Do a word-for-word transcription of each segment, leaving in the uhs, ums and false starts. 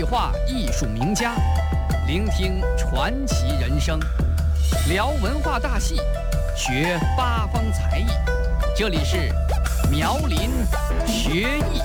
对话艺术名家，聆听传奇人生，聊文化大戏，学八方才艺。这里是苗林学艺。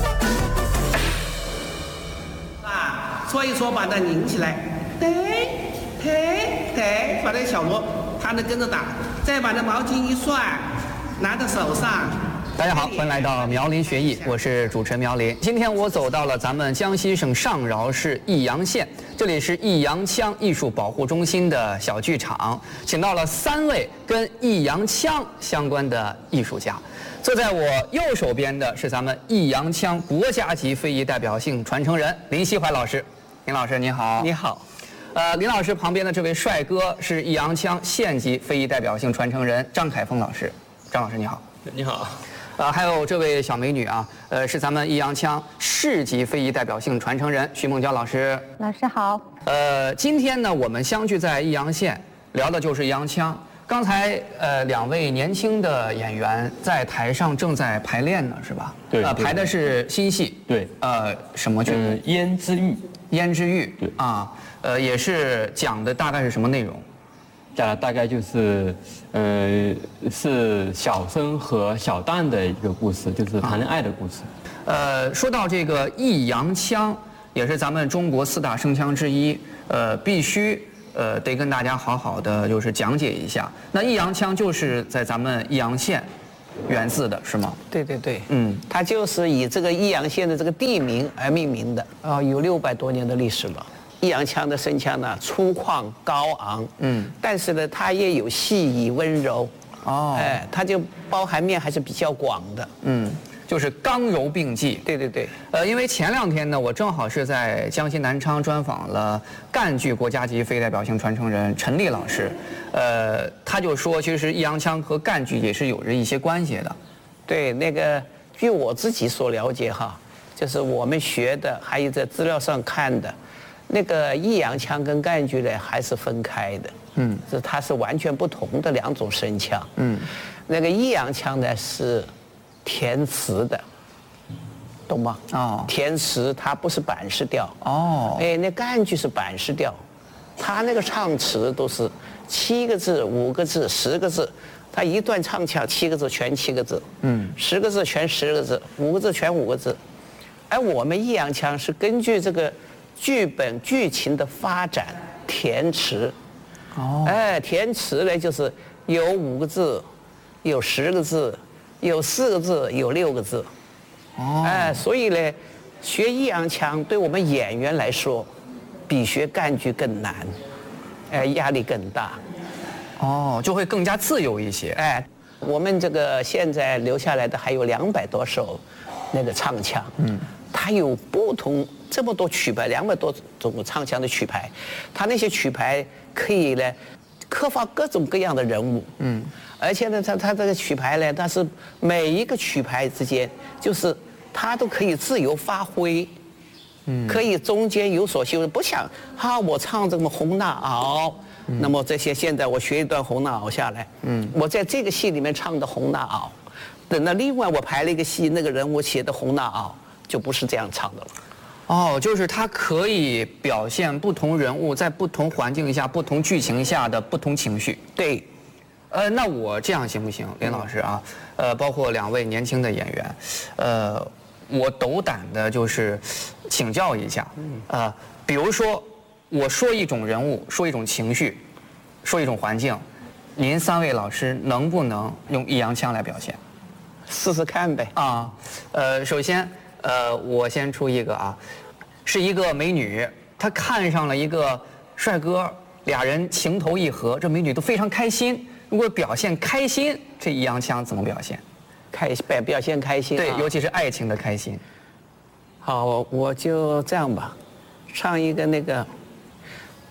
啊，搓一搓，把它拧起来，对，对，对，把那个小锣，它能跟着打，再把那毛巾一涮，拿在手上。 大家好，欢迎来到苗林学艺，我是主持人苗林。今天我走到了咱们江西省上饶市益阳县，这里是益阳腔艺术保护中心的小剧场，请到了三位跟益阳腔相关的艺术家。坐在我右手边的是咱们益阳腔国家级非遗代表性传承人林锡怀老师。林老师您好。 你好。 呃，林老师旁边的这位帅哥是益阳腔县级非遗代表性传承人张凯峰老师。张老师你好。 你好。 呃，还有这位小美女啊，呃，是咱们益阳腔市级非遗代表性传承人徐梦娇老师。 老师好。 呃，今天呢，我们相聚在益阳县，聊的就是益阳腔。刚才呃，两位年轻的演员在台上正在排练呢，是吧？ 对。 呃，排的是新戏。 对。 呃，什么剧？ 嗯，胭脂玉。 胭脂玉。 对。 啊，呃，也是讲的大概是什么内容？ 讲的大概就是，呃，是小生和小旦的一个故事，就是谈恋爱的故事。 呃，说到这个益阳腔，也是咱们中国四大声腔之一，呃，必须呃得跟大家好好的就是讲解一下。那益阳腔就是在咱们益阳县源自的，是吗？ 对对对， 嗯， 它就是以这个益阳县的这个地名而命名的，啊、呃，有六百多年的历史了。益阳腔的声腔呢，粗犷高昂，嗯，但是呢，它也有细腻温柔，哦，哎，它就包含面还是比较广的， 嗯，就是刚柔并济。 对对对， 呃，因为前两天呢，我正好是在江西南昌专访了赣剧国家级非代表性传承人陈丽老师，呃，他就说，其实益阳腔和赣剧也是有着一些关系的。 对，那个据我自己所了解哈，就是我们学的，还有在资料上看的。那个益阳腔跟赣剧呢还是分开的，嗯，这它是完全不同的两种声腔，嗯，那个益阳腔呢是填词的，懂吗？哦，填词它不是板式调，哦，哎，那赣剧是板式调，它那个唱词都是七个字、五个字、十个字，它一段唱腔七个字全七个字，嗯，十个字全十个字，五个字全五个字，而我们益阳腔是根据这个。剧本剧情的发展填词，哦，哎，填词呢就是有五个字，有十个字，有四个字，有六个字，哦，哎，所以呢，学益阳腔对我们演员来说，比学赣剧更难，哎，压力更大， 哦，就会更加自由一些， 哎，我们这个现在留下来的还有两百多首那个唱腔，嗯。它有不同这么多曲牌，两百多种唱腔的曲牌，它那些曲牌可以呢刻画各种各样的人物，嗯，而且呢，它它这个曲牌呢，它是每一个曲牌之间，就是它都可以自由发挥，嗯，可以中间有所修，不像哈我唱这么红娜袄，嗯、那么这些现在我学一段红娜袄下来，嗯，我在这个戏里面唱的红娜袄，等到另外我排了一个戏，那个人物写的红娜袄。就不是这样唱的了， 哦，就是它可以表现不同人物在不同环境下、不同剧情下的不同情绪。 对， 呃，那我这样行不行，林老师啊？呃，包括两位年轻的演员，呃，我斗胆的就是请教一下，呃，比如说我说一种人物，说一种情绪，说一种环境，您三位老师能不能用益阳腔来表现？ 试试看呗。 啊，呃，首先。呃，我先出一个啊，是一个美女，她看上了一个帅哥，俩人情投意合，这美女都非常开心。如果表现开心，这益阳腔怎么表现？ 开表表现开心、啊， 对，尤其是爱情的开心。 好，我就这样吧，唱一个那个